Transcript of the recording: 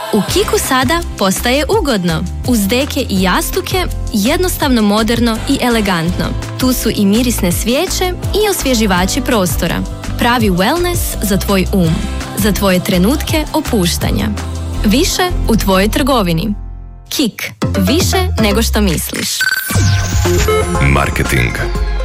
U Kiku sada postaje ugodno. Uz deke i jastuke, jednostavno, moderno i elegantno. Tu su i mirisne svijeće i osvježivači prostora. Pravi wellness za tvoj za tvoje trenutke opuštanja. Više u tvojoj trgovini. Kik. Više nego što misliš. Marketing.